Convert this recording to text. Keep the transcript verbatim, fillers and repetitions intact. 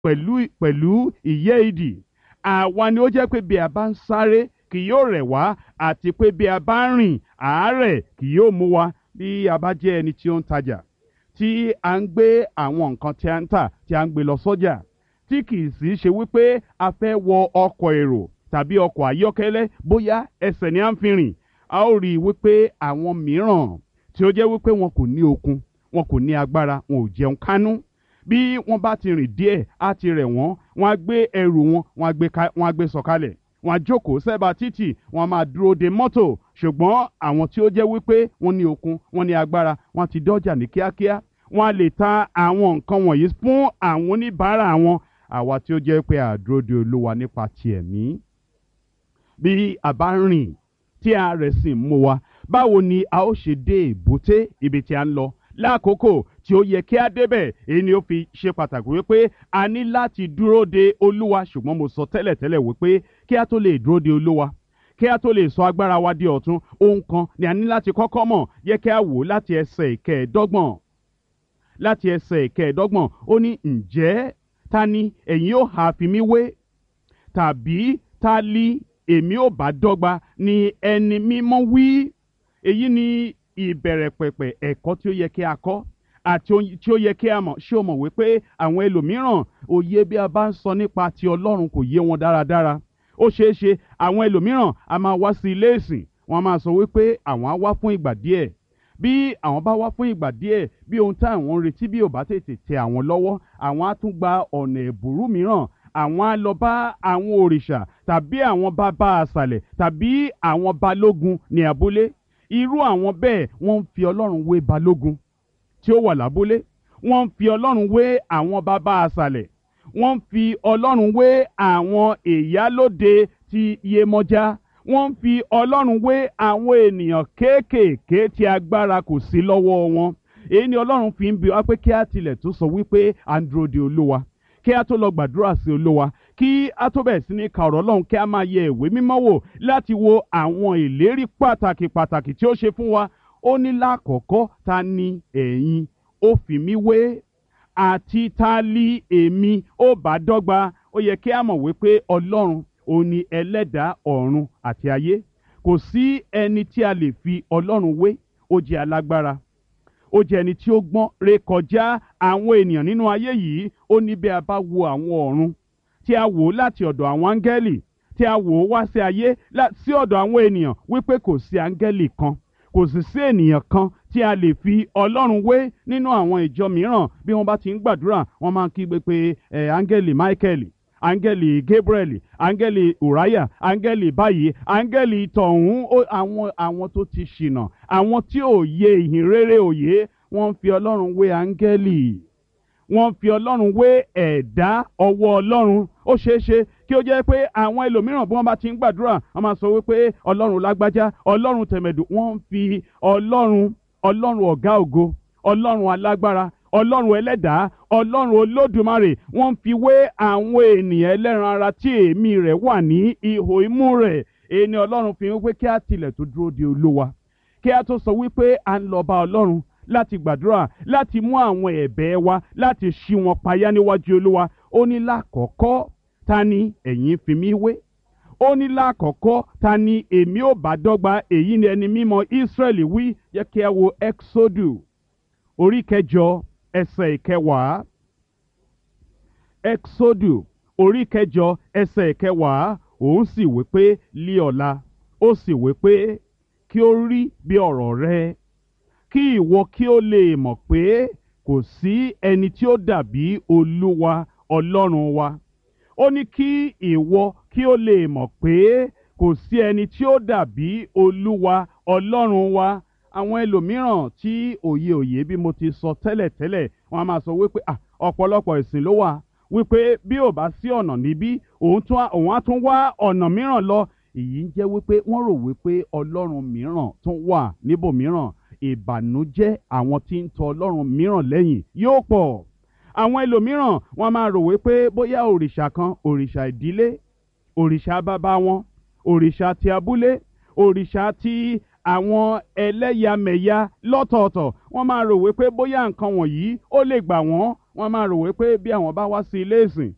pẹ̀lú pẹ̀lú ìyẹ́ idì. Àwa ni ó jẹ́ pé bí a bá ń sáré kì yóò rẹ̀ wá, àti pé bí a bá ń rìn àárẹ̀ kì yóò mú wa. Bí a bá jẹ́ ẹni tí ó ń tajà, tí a ń gbé àwọn nǹkan tí a ń tà tí a ń gbé lọ sọ́jà, tí kì í sì ṣe wípé a fẹ́ wọ ọkọ̀ èrò tàbí ọkọ̀ ayọ́kẹ́lẹ́, bóyá ẹsẹ̀ ni a ń fi rìn, a ó rí i wípé àwọn mìíràn tí ó jẹ́ wípé wọn kò ní okun, wọn kò ní agbára, wọn ò jẹun kánú. Bí wọ́n bá ti rìn díẹ̀ á ti rẹ̀ wọ́n, wọ́n á gbé ẹrù wọn, wọ́n á gbé ká- wọ́n á gbé sọ̀kalẹ̀, wọ́n á jókòó sẹ́bàá títì, wọ́n á máa dúró de mọ́tò. Ṣùgbọ́n àwọn tí ó jẹ́ wípé wọ́n ní okun, wọ́n ní agbára, wọ́n á ti dọ́jà ní kíákíá, wọ́n á lè ta àwọn nǹkan wọ̀nyí fún àwọn oníbàárà wọn. Àwa tí ó jẹ́ pé a dúró de Olúwa nípa ti ẹ̀mí, bí a bá ń rìn tí a rẹ̀ sì ń mú wa, báwo ni a ó ṣe dé èbúté ibi tí a ń lọ lákòókò tí ó yẹ kí a débẹ̀? Èyí ni ó fi ṣe pàtàkì wípé a ní láti dúró de Olúwa. Ṣùgbọ́n mo sọ tẹ́lẹ̀tẹ́lẹ̀ wípé kí a tó lè dúró de Olúwa, kí a tó lè sọ agbára wa di ọ̀tun, ohun kan ni a ní láti kọ́kọ́ mọ̀. Yẹ kí a wò láti ẹsẹ̀ ìkẹẹ̀ẹ́dọ́gbọ̀n. Láti ẹsẹ̀ ìkẹẹ̀ẹ́dọ́gbọ̀n ó ní, ǹjẹ́ ta ni ẹ̀yin ó ha fi mí wé? Tàbí ta li èmi ò bá dọ́gba, ni ẹni mímọ́ wí. Èyí ni ìbẹ̀rẹ̀ pẹ̀pẹ̀ ẹ̀kọ́ tí ó yẹ kí a kọ́ àti ohun tí ó yẹ kí a mọ̀. Ṣé o mọ̀ wípé àwọn ẹlòmíràn òye bí a bá ń sọ nípa ti Ọlọ́run kò yé wọn dáradára? Ó ṣeé ṣe àwọn ẹlòmíràn a máa wá sí ilé ìsìn, wọ́n á máa sọ wípé àwọn á wá fún ìgbà díẹ̀. Bí àwọn bá wá fún ìgbà díẹ̀, bí ohun tí àwọn ń retí bí ò bá tètè tẹ àwọn lọ́wọ́, àwọn á tún gba ọ̀nà ẹ̀bùrú mìíràn. Àwọn á lọ bá àwọn òrìṣà tàbí àwọn bàbá àṣàlẹ̀ tàbí àwọn balógun ní abúlé. Irú àwọn bẹ́ẹ̀ wọ́n ń fi Ọlọ́run wé balógun tí ó wà lábúlé. Wọ́n ń fi Ọlọ́run wé àwọn bàbá àṣàlẹ̀. Wọ́n ń fi Ọlọ́run wé àwọn ìyálóde ti Yemọja. Wọ́n ń fi Ọlọ́run wé àwọn ènìyàn kéékèèké tí agbára kò sí lọ́wọ́ wọn. Èyí ni Ọlọ́run fi ń bi wá pé kí a tilẹ̀ tún sọ wípé à ń dúró de Olúwa, kí a tó lọ gbàdúrà sí Olúwa, kí a tó bẹ̀rẹ̀ sí ní ka ọ̀rọ̀ Ọlọ́run, kí a máa yẹ ìwé mímọ́ wò láti wo àwọn ìlérí pàtàkì pàtàkì tí ó ṣe fún wa. Ó ní lákọ̀ọ́kọ́, ta ni ẹ̀yin ó fi mí wé? Àti ta li èmi ó bá dọ́gba? Ó yẹ kí a mọ̀ wípé Ọlọ́run òun ni ẹlẹ́dàá ọ̀run àti ayé. Kò sí ẹni tí a lè fi Ọlọ́run wé. Ó jẹ́ alágbára, ó jẹ́ ẹni tí ó gbọ́n rékọjá àwọn ènìyàn nínú ayé yìí. Ó ní bí a bá wo àwọn ọ̀run, tí a wò ó láti ọ̀dọ̀ àwọn áńgẹ́lì, tí a wò ó wá sí ayé lá- sí ọ̀dọ̀ àwọn ènìyàn, wípé kò sí áńgẹ́lì kan, kò sì sí ènìyàn kan tí a lè fi Ọlọ́run wé. Nínú àwọn ìjọ mìíràn, bí wọ́n bá ti ń gbàdúrà, wọ́n máa ń kígbe pé ẹ̀ áńgẹ́lì Michael, áńgẹ́lì Gabriel, áńgẹ́lì Uriah, áńgẹ́lì báyìí, áńgẹ́lì tọ̀hún. Ó- àwọn àwọn tó ti ṣìnà, àwọn tí ò yé ìhìn rere òye, wọ́n ń fi Ọlọ́run wé áńgẹ́lì. Wọ́n ń fi Ọlọ́run wé ẹ̀dá ọwọ́ Ọlọ́run. Ó ṣeé ṣe kí ó jẹ́ pé àwọn ẹlòmíràn bí wọ́n bá ti ń gbàdúrà, wọ́n máa sọ wípé Ọlọ́run lágbájá, Ọlọ́run tẹ̀mẹ̀dù. Wọ́n ń fi Ọlọ́run, Ọlọ́run ọ̀gá ògo, Ọlọ́run alágbára, Ọlọ́run ẹlẹ́dàá, Ọlọ́run olódùmarè, wọ́n ń fi wé àwọn ènìyàn ẹlẹ́ran ara tí èémí rẹ̀ wà ní ihò imú rẹ̀. Èyí ni Ọlọ́run fi wípé kí a tilẹ̀ tó dúró de Olúwa, kí a tó sọ wípé à ń lọ bá Ọlọ́run láti gbàdúrà, láti mú àwọn ẹ̀bẹ̀ wa, láti ṣí wọn payá níwájú Olúwa. Ó ní lákọ̀ọ́kọ́, ta ni ẹ̀yin fi mí wé? Ó ní lákọ̀ọ́kọ́, ta ni èmi ò bá dọ́gba? Èyí ni ẹni mímọ́ Ísírẹ́lì wí. Jẹ́ kí a wo Ẹ́kísódù orí kẹjọ ẹsẹ̀ ìkẹwàá. Ẹ́kísódù orí kẹjọ ẹsẹ̀ ìkẹwàá. Òun sì wí pé lí ọ̀la, ó sì wí pé kí ó rí bí ọ̀rọ̀ rẹ, kí ìwọ kí ó lè mọ̀ pé kò sí ẹni tí ó dàbí Olúwa Ọlọ́run wa. Ó ní kí ìwọ kí ó lè mọ̀ pé kò sí ẹni tí ó dàbí Olúwa Ọlọ́run wa. Àwọn ẹlòmíràn tí òye òye bí mo ti sọ tẹ́lẹ̀tẹ́lẹ̀, wọ́n á máa sọ wípé à ọ̀pọ̀lọpọ̀ ìsìn ló wà, wípé bí ò bá sí ọ̀nà níbí, òun tún á- òun á tún wá ọ̀nà mìíràn lọ. Èyí ń jẹ́ wípé wọ́n rò wípé Ọlọ́run mìíràn tún wà níbòmíràn. Ìbànújẹ́ àwọn tí ń tọ Ọlọ́run mìíràn lẹ́yìn yóò pọ̀. Àwọn ẹlòmíràn wọ́n máa rò wípé bóyá òrìṣà kan, òrìṣà ìdílé, òrìṣà bàbá wọn, òrìṣà ti abúlé, òrìṣà ti àwọn ẹlẹ́yàmẹ̀yà lọ́tọ̀ọ̀tọ̀, wọ́n máa rò wípé bóyá nǹkan wọ̀nyí ó lè gbà wọ́n. Wọ́n máa rò wípé bí àwọn bá wá sí ilé ìsìn,